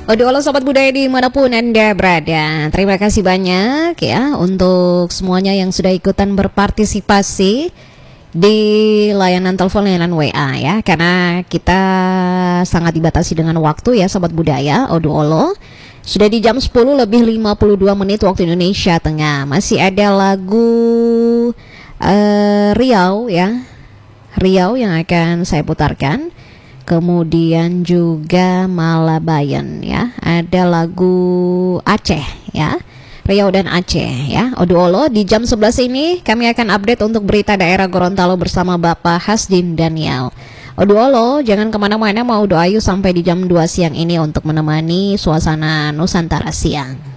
Aduh, halo sobat budaya dimanapun Anda berada. Terima kasih banyak ya untuk semuanya yang sudah ikutan berpartisipasi di layanan telepon, layanan WA ya. Karena kita sangat dibatasi dengan waktu ya sobat budaya. Oduolo sudah di jam 10 lebih 52 menit waktu Indonesia Tengah. Masih ada lagu Riau ya, Riau yang akan saya putarkan. Kemudian juga Malabayan ya. Ada lagu Aceh ya, Riau dan Aceh ya. Oduolo di jam 11 ini kami akan update untuk berita daerah Gorontalo bersama Bapak Hasdin Daniel. Oduolo jangan kemana-mana, mau doayu sampai di jam 2 siang ini untuk menemani suasana Nusantara siang.